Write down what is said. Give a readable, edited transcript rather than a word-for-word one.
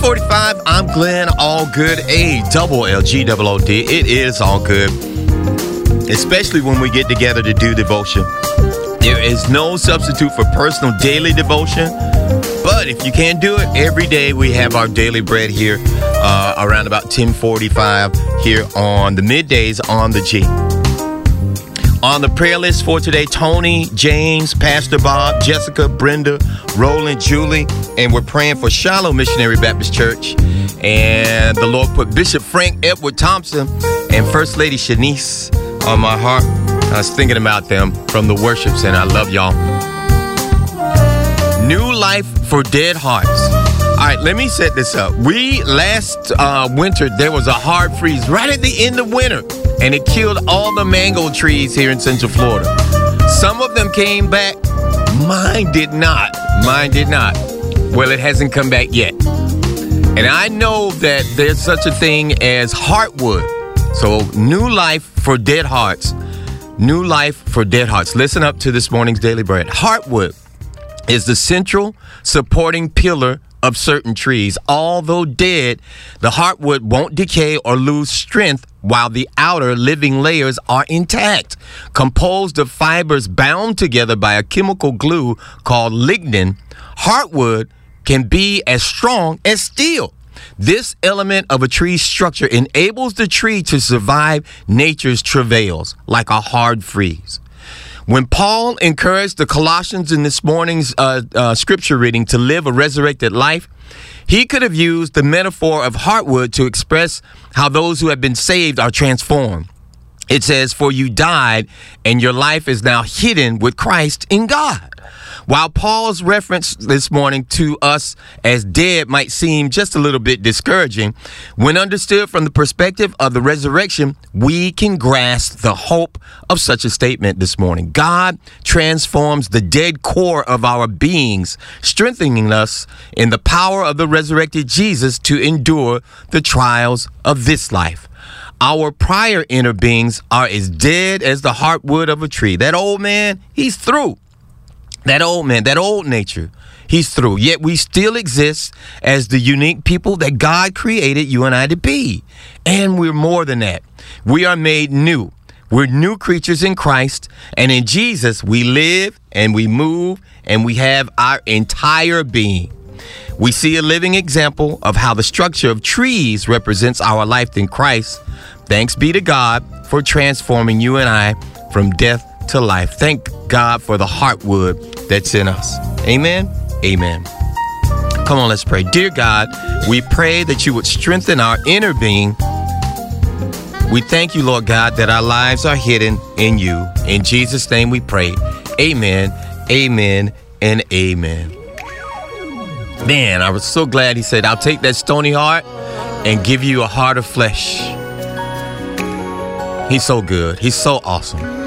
10:45. I'm Glenn Allgood, ALLGOOD. It is all good, especially when we get together to do devotion. There is no substitute for personal daily devotion, but if you can't do it every day, we have our daily bread here around about 10:45 here on the middays on the G. On the prayer list for today, Tony, James, Pastor Bob, Jessica, Brenda, Roland, Julie, and we're praying for Shiloh Missionary Baptist Church. And the Lord put Bishop Frank Edward Thompson and First Lady Shanice on my heart. I was thinking about them from the worship center. I love y'all. New life for dead hearts. All right, let me set this up. Last winter, there was a hard freeze right at the end of winter, and it killed all the mango trees here in Central Florida. Some of them came back. Mine did not. Well, it hasn't come back yet. And I know that there's such a thing as heartwood. So, new life for dead hearts. New life for dead hearts. Listen up to this morning's Daily Bread. Heartwood is the central supporting pillar of certain trees. Although dead, the heartwood won't decay or lose strength while the outer living layers are intact. Composed of fibers bound together by a chemical glue called lignin, heartwood can be as strong as steel. This element of a tree's structure enables the tree to survive nature's travails like a hard freeze. When Paul encouraged the Colossians in this morning's scripture reading to live a resurrected life, he could have used the metaphor of heartwood to express how those who have been saved are transformed. It says, "For you died, and your life is now hidden with Christ in God." While Paul's reference this morning to us as dead might seem just a little bit discouraging, when understood from the perspective of the resurrection, we can grasp the hope of such a statement this morning. God transforms the dead core of our beings, strengthening us in the power of the resurrected Jesus to endure the trials of this life. Our prior inner beings are as dead as the heartwood of a tree. That old man, he's through. That old man, that old nature, he's through. Yet we still exist as the unique people that God created you and I to be. And we're more than that. We are made new. We're new creatures in Christ. And in Jesus, we live and we move and we have our entire being. We see a living example of how the structure of trees represents our life in Christ. Thanks be to God for transforming you and I from death to life. Thank God for the heartwood that's in us. Amen. Amen. Come on, let's pray. Dear God, we pray that you would strengthen our inner being. We thank you, Lord God, that our lives are hidden in you. In Jesus' name we pray. Amen. Amen and amen. Man, I was so glad he said, I'll take that stony heart and give you a heart of flesh. He's so good. He's so awesome.